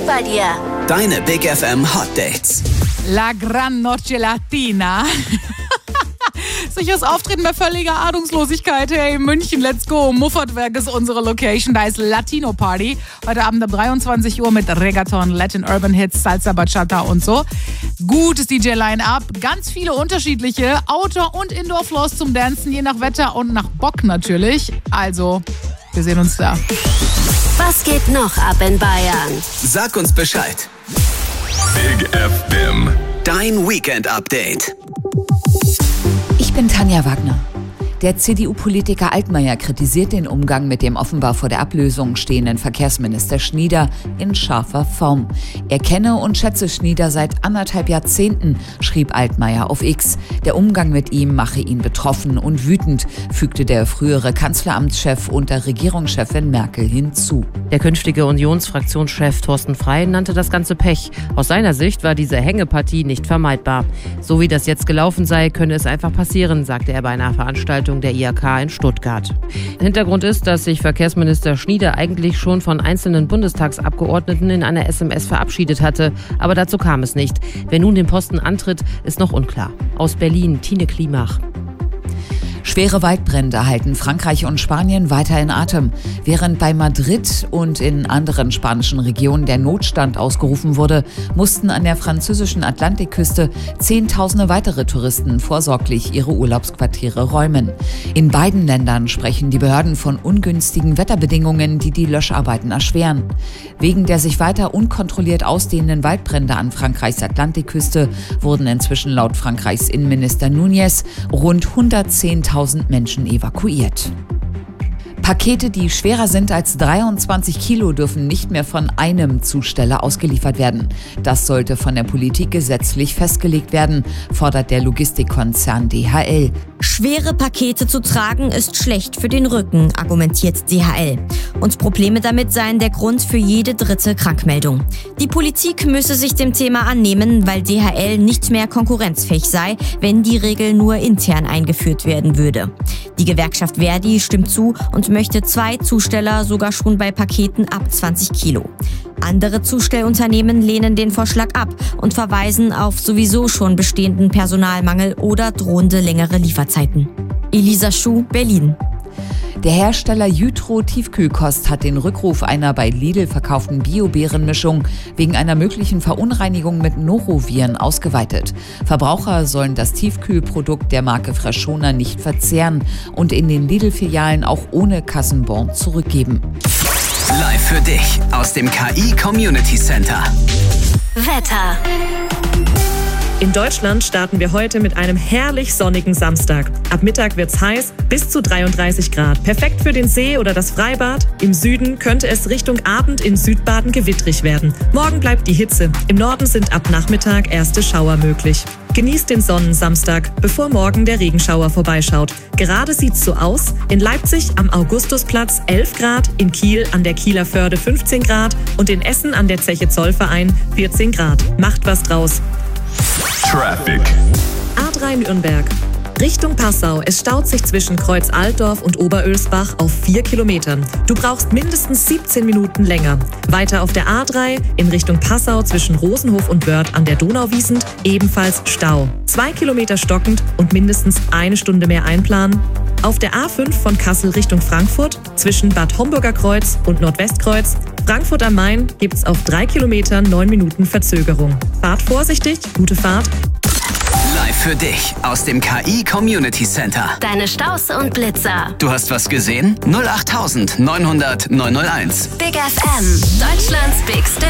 bei dir. Deine Big FM Hot Dates. La Gran Noche Latina. Sicheres Auftreten bei völliger Ahnungslosigkeit. Hey, München, let's go. Muffertwerk ist unsere Location. Da ist Latino Party. Heute Abend ab 23 Uhr mit Reggaeton, Latin Urban Hits, Salsa, Bachata und so. Gutes DJ-Line-Up. Ganz viele unterschiedliche Outdoor- und Indoor-Floors zum Dancen, je nach Wetter und nach Bock natürlich. Also, wir sehen uns da. Was geht noch ab in Bayern? Sag uns Bescheid. Big FM. Dein Weekend-Update. Ich bin Tanja Wagner. Der CDU-Politiker Altmaier kritisiert den Umgang mit dem offenbar vor der Ablösung stehenden Verkehrsminister Schnieder in scharfer Form. Er kenne und schätze Schnieder seit 1,5 Jahrzehnten, schrieb Altmaier auf X. Der Umgang mit ihm mache ihn betroffen und wütend, fügte der frühere Kanzleramtschef unter Regierungschefin Merkel hinzu. Der künftige Unionsfraktionschef Thorsten Frey nannte das Ganze Pech. Aus seiner Sicht war diese Hängepartie nicht vermeidbar. So wie das jetzt gelaufen sei, könne es einfach passieren, sagte er bei einer Veranstaltung der IHK in Stuttgart. Hintergrund ist, dass sich Verkehrsminister Schnieder eigentlich schon von einzelnen Bundestagsabgeordneten in einer SMS verabschiedet hatte. Aber dazu kam es nicht. Wer nun den Posten antritt, ist noch unklar. Aus Berlin, Tine Klimach. Schwere Waldbrände halten Frankreich und Spanien weiter in Atem. Während bei Madrid und in anderen spanischen Regionen der Notstand ausgerufen wurde, mussten an der französischen Atlantikküste Zehntausende weitere Touristen vorsorglich ihre Urlaubsquartiere räumen. In beiden Ländern sprechen die Behörden von ungünstigen Wetterbedingungen, die die Löscharbeiten erschweren. Wegen der sich weiter unkontrolliert ausdehnenden Waldbrände an Frankreichs Atlantikküste wurden inzwischen laut Frankreichs Innenminister Núñez rund 110.000 Menschen evakuiert. Pakete, die schwerer sind als 23 Kilo, dürfen nicht mehr von einem Zusteller ausgeliefert werden. Das sollte von der Politik gesetzlich festgelegt werden, fordert der Logistikkonzern DHL. Schwere Pakete zu tragen ist schlecht für den Rücken, argumentiert DHL. Und Probleme damit seien der Grund für jede dritte Krankmeldung. Die Politik müsse sich dem Thema annehmen, weil DHL nicht mehr konkurrenzfähig sei, wenn die Regel nur intern eingeführt werden würde. Die Gewerkschaft Verdi stimmt zu und möchte 2 Zusteller sogar schon bei Paketen ab 20 Kilo. Andere Zustellunternehmen lehnen den Vorschlag ab und verweisen auf sowieso schon bestehenden Personalmangel oder drohende längere Lieferzeiten. Elisa Schuh, Berlin. Der Hersteller Jytro Tiefkühlkost hat den Rückruf einer bei Lidl verkauften Bio-Beerenmischung wegen einer möglichen Verunreinigung mit Noroviren ausgeweitet. Verbraucher sollen das Tiefkühlprodukt der Marke Freshona nicht verzehren und in den Lidl-Filialen auch ohne Kassenbon zurückgeben. Live für dich aus dem KI Community Center. Wetter. In Deutschland starten wir heute mit einem herrlich sonnigen Samstag. Ab Mittag wird's heiß, bis zu 33 Grad. Perfekt für den See oder das Freibad. Im Süden könnte es Richtung Abend in Südbaden gewittrig werden. Morgen bleibt die Hitze. Im Norden sind ab Nachmittag erste Schauer möglich. Genießt den Sonnensamstag, bevor morgen der Regenschauer vorbeischaut. Gerade sieht's so aus. In Leipzig am Augustusplatz 11 Grad, in Kiel an der Kieler Förde 15 Grad und in Essen an der Zeche Zollverein 14 Grad. Macht was draus. Traffic. A3 Nürnberg. Richtung Passau. Es staut sich zwischen Kreuz Altdorf und Oberölsbach auf 4 Kilometern. Du brauchst mindestens 17 Minuten länger. Weiter auf der A3 in Richtung Passau zwischen Rosenhof und Wörth an der Donau wiesend ebenfalls Stau. 2 Kilometer stockend und mindestens 1 Stunde mehr einplanen. Auf der A5 von Kassel Richtung Frankfurt zwischen Bad Homburger Kreuz und Nordwestkreuz Frankfurt am Main gibt's auf 3 Kilometern 9 Minuten Verzögerung. Fahrt vorsichtig, gute Fahrt. Live für dich aus dem KI Community Center. Deine Staus und Blitzer. Du hast was gesehen? 08900 901. Big FM. Deutschlands bigste